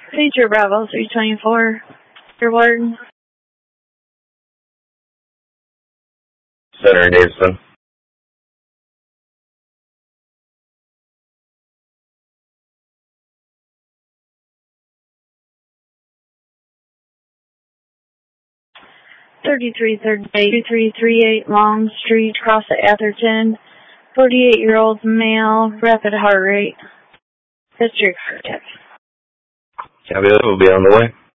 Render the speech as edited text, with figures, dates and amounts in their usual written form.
Major Bravo 324, Clearwater. Center in Davidson. $3338 Long Street, across the Atherton. 48-year-old male, rapid heart rate. History of heart attack. Copy that. We'll be on the way.